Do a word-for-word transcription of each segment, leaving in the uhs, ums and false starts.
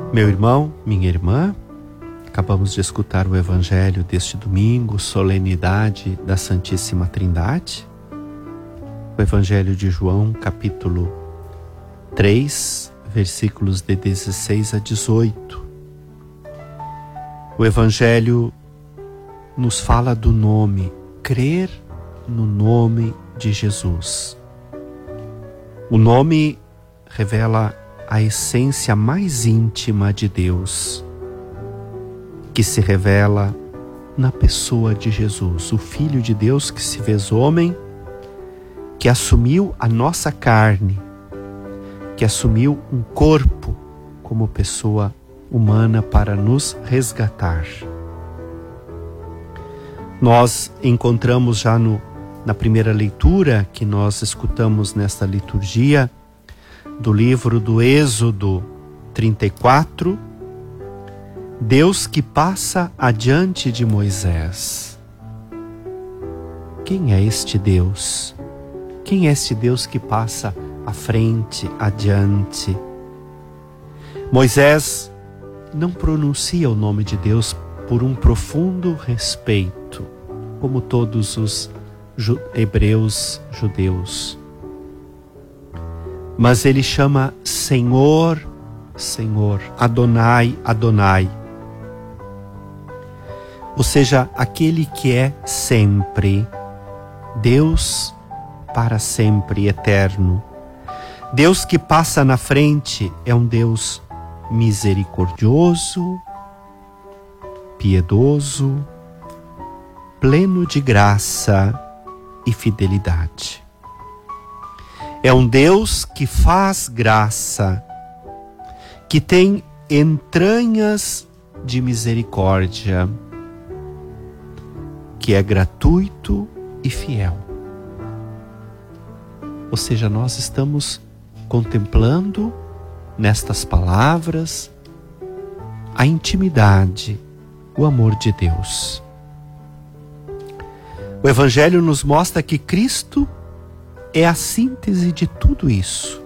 Meu irmão, minha irmã, acabamos de escutar o Evangelho deste domingo, solenidade da Santíssima Trindade. O Evangelho de João, capítulo três, versículos de dezesseis a dezoito. O Evangelho nos fala do nome, crer no nome de Jesus. O nome revela a essência mais íntima de Deus, que se revela na pessoa de Jesus, o Filho de Deus que se fez homem, que assumiu a nossa carne, que assumiu um corpo como pessoa humana para nos resgatar. Nós encontramos já no, na primeira leitura que nós escutamos nesta liturgia, do livro do Êxodo trinta e quatro, Deus que passa adiante de Moisés. Quem é este Deus? Quem é este Deus que passa à frente, adiante? Moisés não pronuncia o nome de Deus por um profundo respeito, como todos os ju- hebreus judeus. Mas ele chama Senhor, Senhor, Adonai, Adonai. Ou seja, aquele que é sempre, Deus para sempre, eterno. Deus que passa na frente é um Deus misericordioso, piedoso, pleno de graça e fidelidade. É um Deus que faz graça, que tem entranhas de misericórdia, que é gratuito e fiel. Ou seja, nós estamos contemplando nestas palavras a intimidade, o amor de Deus. O Evangelho nos mostra que Cristo é a síntese de tudo isso.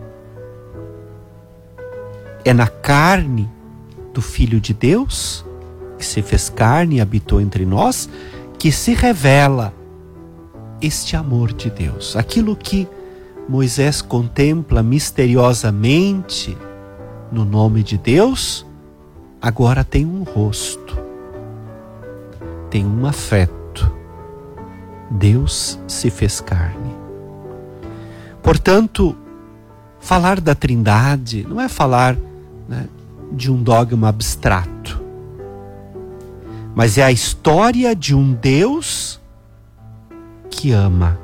É na carne do Filho de Deus, que se fez carne e habitou entre nós, que se revela este amor de Deus. Aquilo que Moisés contempla misteriosamente no nome de Deus, agora tem um rosto, tem um afeto. Deus se fez carne. Portanto, falar da Trindade não é falar, né, de um dogma abstrato, mas é a história de um Deus que ama.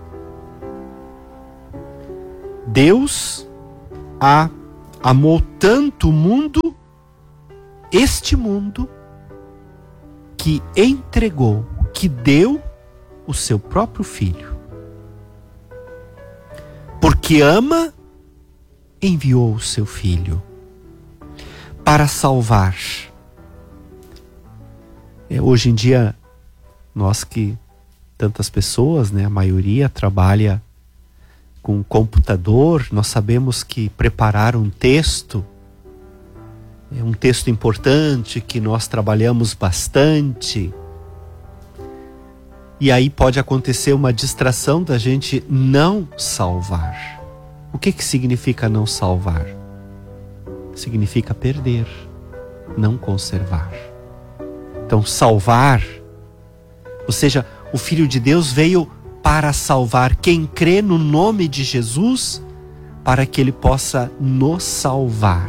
Deus a, amou tanto o mundo, este mundo, que entregou, que deu o seu próprio Filho. Porque ama, enviou o seu Filho para salvar. É, hoje em dia, nós que tantas pessoas, né, a maioria trabalha com computador, nós sabemos que preparar um texto é um texto importante, que nós trabalhamos bastante. E aí pode acontecer uma distração da gente não salvar. O que que significa não salvar? Significa perder, não conservar. Então, salvar, ou seja, o Filho de Deus veio para salvar quem crê no nome de Jesus, para que Ele possa nos salvar,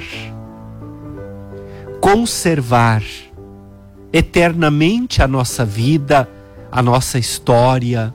conservar eternamente a nossa vida, a nossa história.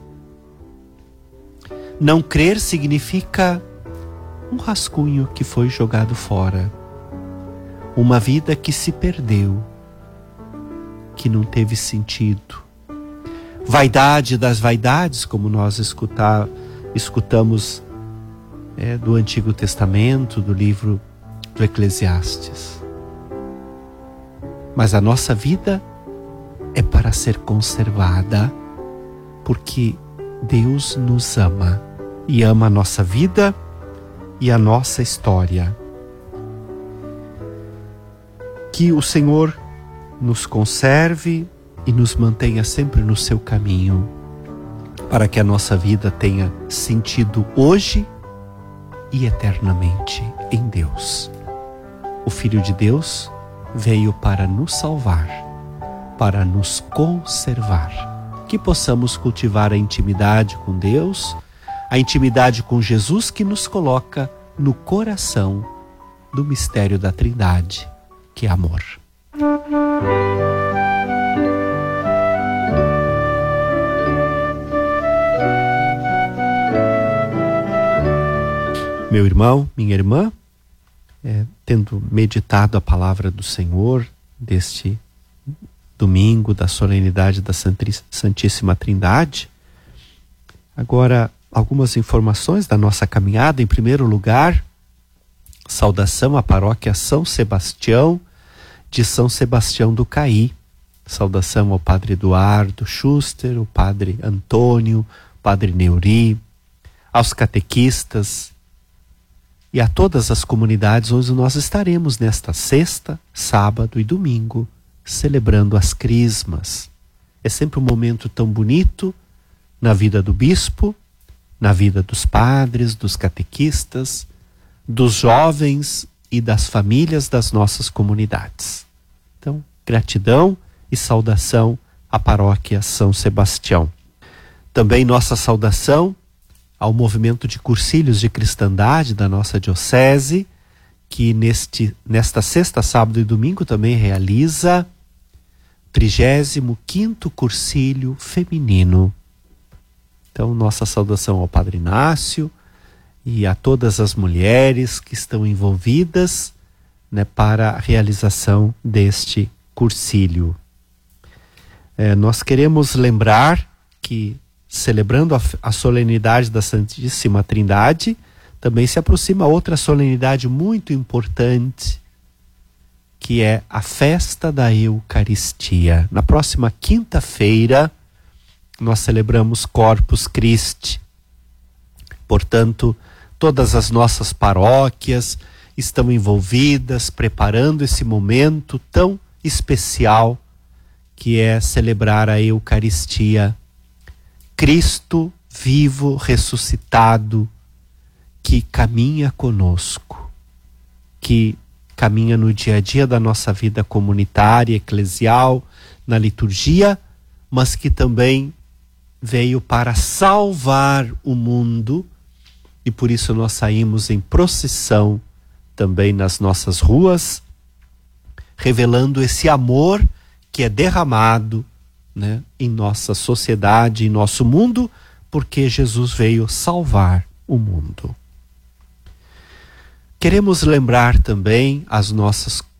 Não crer significa um rascunho que foi jogado fora, uma vida que se perdeu, que não teve sentido. Vaidade das vaidades, como nós escutar, escutamos é, do Antigo Testamento, do livro do Eclesiastes. Mas a nossa vida é para ser conservada, porque Deus nos ama e ama a nossa vida e a nossa história. Que o Senhor nos conserve e nos mantenha sempre no seu caminho, para que a nossa vida tenha sentido hoje e eternamente em Deus. O Filho de Deus veio para nos salvar, para nos conservar. Que possamos cultivar a intimidade com Deus, a intimidade com Jesus, que nos coloca no coração do mistério da Trindade, que é amor. Meu irmão, minha irmã, é, tendo meditado a palavra do Senhor deste domingo da solenidade da Santíssima Trindade, agora algumas informações da nossa caminhada. Em primeiro lugar, saudação à paróquia São Sebastião de São Sebastião do Caí. Saudação ao Padre Eduardo Schuster, o Padre Antônio, o Padre Neuri, aos catequistas e a todas as comunidades onde nós estaremos nesta sexta, sábado e domingo, celebrando as crismas. É sempre um momento tão bonito na vida do bispo, na vida dos padres, dos catequistas, dos jovens e das famílias das nossas comunidades. Então, gratidão e saudação à paróquia São Sebastião. Também nossa saudação ao movimento de cursilhos de cristandade da nossa diocese, que neste, nesta sexta, sábado e domingo também realiza trigésimo quinto cursilho feminino. Então, nossa saudação ao Padre Inácio e a todas as mulheres que estão envolvidas, né, para a realização deste cursilho. É, nós queremos lembrar que, celebrando a, a solenidade da Santíssima Trindade, também se aproxima outra solenidade muito importante, que é a festa da Eucaristia. Na próxima quinta-feira, nós celebramos Corpus Christi. Portanto, todas as nossas paróquias estão envolvidas, preparando esse momento tão especial, que é celebrar a Eucaristia. Cristo vivo, ressuscitado, que caminha conosco, que caminha no dia a dia da nossa vida comunitária, eclesial, na liturgia, mas que também veio para salvar o mundo, e por isso nós saímos em procissão também nas nossas ruas, revelando esse amor que é derramado, né, em nossa sociedade, em nosso mundo, porque Jesus veio salvar o mundo. Queremos lembrar também as nossas